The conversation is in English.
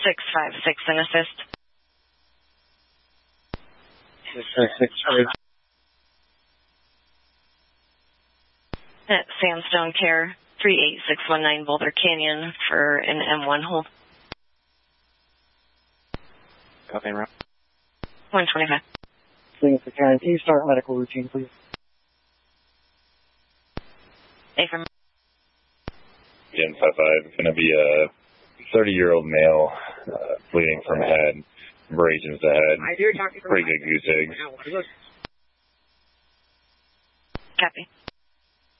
656 and assist. 656. At Sandstone Care, 38619 Boulder Canyon for an M1 hold. Copy, route. 125. Signature Karen, can you start medical routine, please? Affirm. Gen 55, it's going to be a 30-year-old male, bleeding from head, abrasions to head, pretty good goose egg. Copy.